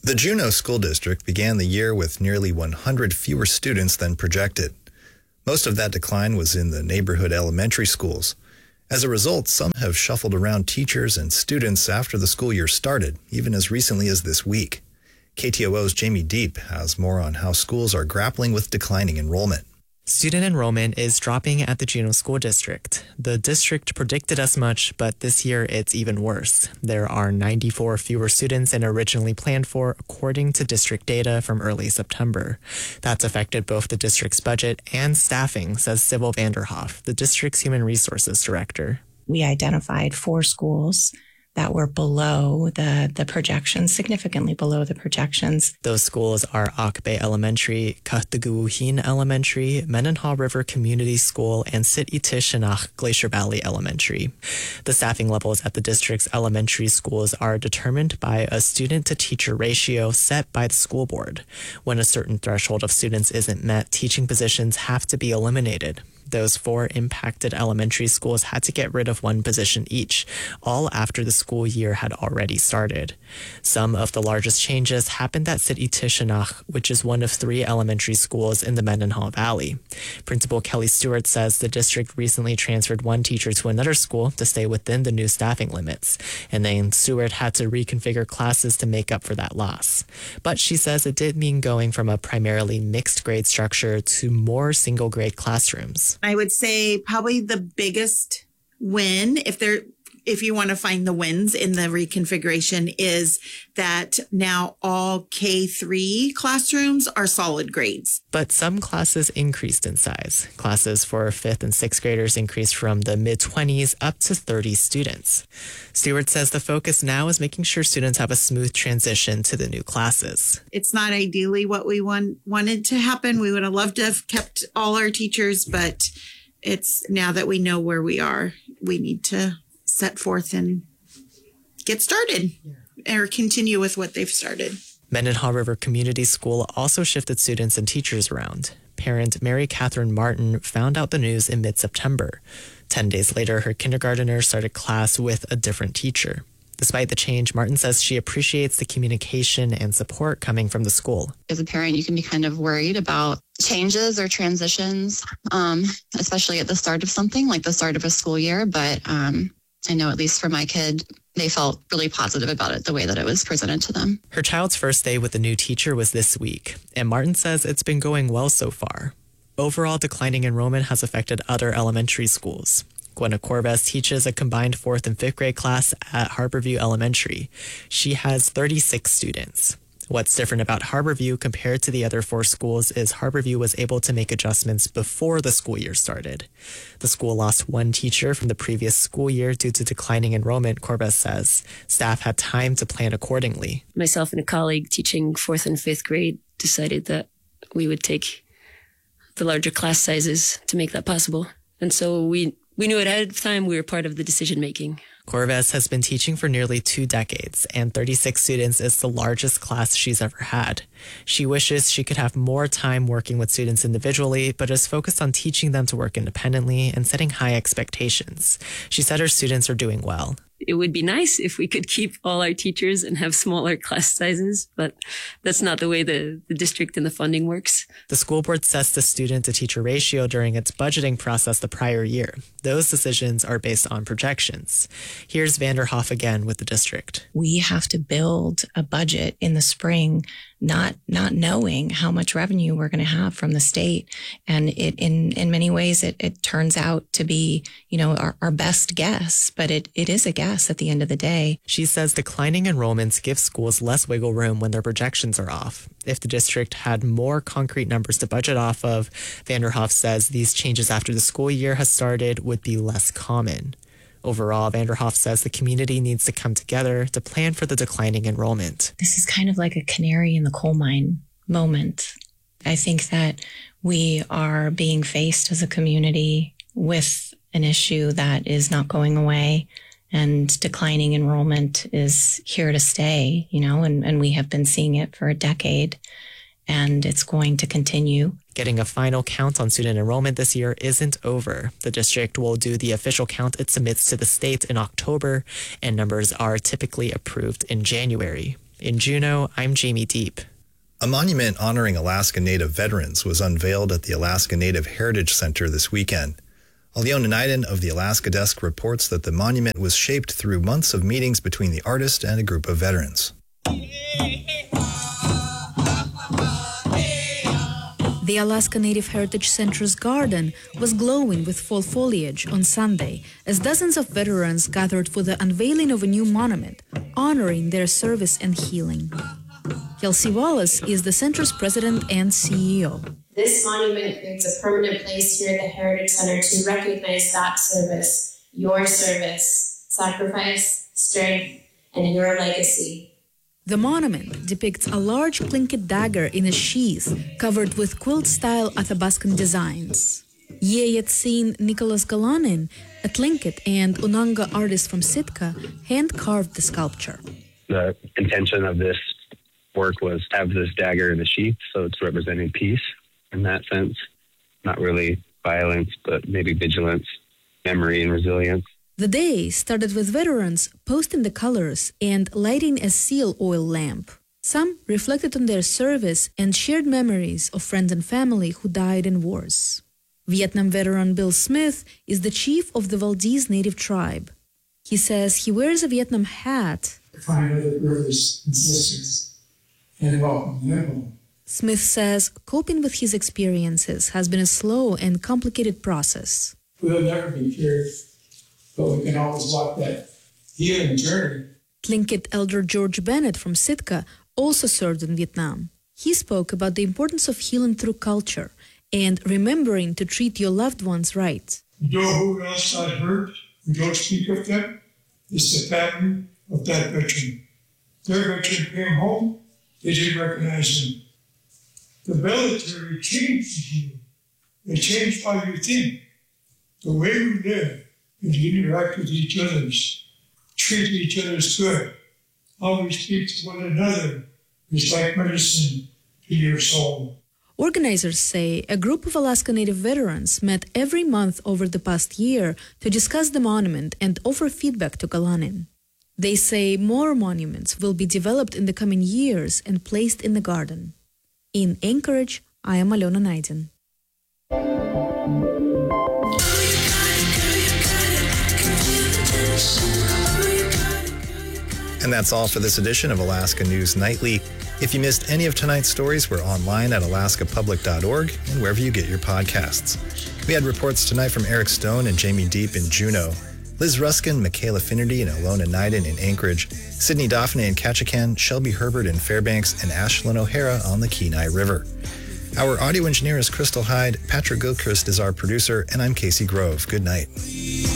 The Juneau School District began the year with nearly 100 fewer students than projected. Most of that decline was in the neighborhood elementary schools. As a result, some have shuffled around teachers and students after the school year started, even as recently as this week. KTOO's Jamie Deep has more on how schools are grappling with declining enrollment. Student enrollment is dropping at the Juneau School District. The district predicted as much, but this year it's even worse. There are 94 fewer students than originally planned for, according to district data from early September. That's affected both the district's budget and staffing, says Sybil Vanderhoff, the district's human resources director. We identified 4 schools that were below the projections, significantly below the projections. Those schools are Ak Bay Elementary, Kahtaguhin Elementary, Mendenhall River Community School, and Sit Itishinach Glacier Valley Elementary. The staffing levels at the district's elementary schools are determined by a student-to-teacher ratio set by the school board. When a certain threshold of students isn't met, teaching positions have to be eliminated. Those 4 impacted elementary schools had to get rid of 1 position each, all after the school year had already started. Some of the largest changes happened at Sit Itishinach, which is one of 3 elementary schools in the Mendenhall Valley. Principal Kelly Stewart says the district recently transferred 1 teacher to another school to stay within the new staffing limits, and then Stewart had to reconfigure classes to make up for that loss. But she says it did mean going from a primarily mixed grade structure to more single grade classrooms. I would say probably the biggest win, if you want to find the wins in the reconfiguration, is that now all K-3 classrooms are solid grades. But some classes increased in size. Classes for 5th and 6th graders increased from the mid-20s up to 30 students. Stewart says the focus now is making sure students have a smooth transition to the new classes. It's not ideally what we wanted to happen. We would have loved to have kept all our teachers, but it's now that we know where we are, we need to set forth and get started or continue with what they've started. Mendenhall River Community School also shifted students and teachers around. Parent Mary Catherine Martin found out the news in mid-September. 10 days later, her kindergartner started class with a different teacher. Despite the change, Martin says she appreciates the communication and support coming from the school. As a parent, you can be kind of worried about changes or transitions, especially at the start of something like the start of a school year. But I know at least for my kid, they felt really positive about it, the way that it was presented to them. Her child's first day with the new teacher was this week, and Martin says it's been going well so far. Overall, declining enrollment has affected other elementary schools. Gwenna Corvez teaches a combined 4th and 5th grade class at Harborview Elementary. She has 36 students. What's different about Harborview compared to the other 4 schools is Harborview was able to make adjustments before the school year started. The school lost 1 teacher from the previous school year due to declining enrollment, Corvez says. Staff had time to plan accordingly. Myself and a colleague teaching 4th and 5th grade decided that we would take the larger class sizes to make that possible. And so we knew it ahead of time. We were part of the decision making. Corvez has been teaching for nearly 2 decades, and 36 students is the largest class she's ever had. She wishes she could have more time working with students individually, but is focused on teaching them to work independently and setting high expectations. She said her students are doing well. It would be nice if we could keep all our teachers and have smaller class sizes, but that's not the way the district and the funding works. The school board sets the student-to-teacher ratio during its budgeting process the prior year. Those decisions are based on projections. Here's Vanderhoff again with the district. We have to build a budget in the spring, not knowing how much revenue we're going to have from the state. And it in many ways, it turns out to be, our best guess, but it is a guess at the end of the day. She says declining enrollments give schools less wiggle room when their projections are off. If the district had more concrete numbers to budget off of, Vanderhoff says these changes after the school year has started would be less common. Overall, Vanderhoff says the community needs to come together to plan for the declining enrollment. This is kind of like a canary in the coal mine moment. I think that we are being faced as a community with an issue that is not going away, and declining enrollment is here to stay, and we have been seeing it for a decade, and it's going to continue. Getting a final count on student enrollment this year isn't over. The district will do the official count it submits to the state in October, and numbers are typically approved in January. In Juneau, I'm Jamie Deep. A monument honoring Alaska Native veterans was unveiled at the Alaska Native Heritage Center this weekend. Alyona Naiden of the Alaska Desk reports that the monument was shaped through months of meetings between the artist and a group of veterans. The Alaska Native Heritage Center's garden was glowing with fall foliage on Sunday as dozens of veterans gathered for the unveiling of a new monument honoring their service and healing. Kelsey Wallace is the center's president and CEO. This monument creates a permanent place here at the Heritage Center to recognize that service, your service, sacrifice, strength, and your legacy. The monument depicts a large Tlingit dagger in a sheath covered with quilt-style Athabascan designs. Yeyetzin Nicholas Galanin, a Tlingit and Unanga artist from Sitka, hand-carved the sculpture. The intention of this work was to have this dagger in the sheath, so it's representing peace in that sense. Not really violence, but maybe vigilance, memory, and resilience. The day started with veterans posting the colors and lighting a seal oil lamp. Some reflected on their service and shared memories of friends and family who died in wars. Vietnam veteran Bill Smith is the chief of the Valdez Native tribe. He says he wears a Vietnam hat to find other brothers and sisters and welcome them home. Smith says coping with his experiences has been a slow and complicated process. We'll never be cured, but we can always walk that healing journey. Tlingit elder George Bennett from Sitka also served in Vietnam. He spoke about the importance of healing through culture and remembering to treat your loved ones right. You know who else I heard who don't speak of them? It's the family of that veteran. Their veteran came home, they didn't recognize him. The military changed you. They changed how you think, the way we live, and interact with each other, treat each other good, how we speak to one another is like medicine to your soul. Organizers say a group of Alaska Native veterans met every month over the past year to discuss the monument and offer feedback to Galanin. They say more monuments will be developed in the coming years and placed in the garden. In Anchorage, I am Alyona Naiden. And that's all for this edition of Alaska News Nightly. If you missed any of tonight's stories, we're online at alaskapublic.org and wherever you get your podcasts. We had reports tonight from Eric Stone and Jamie Deep in Juneau, Liz Ruskin, Michaela Finnerty, and Alyona Naiden in Anchorage, Sydney Daphne in Ketchikan, Shelby Herbert in Fairbanks, and Ashlyn O'Hara on the Kenai River. Our audio engineer is Crystal Hyde, Patrick Gilchrist is our producer, and I'm Casey Grove. Good night.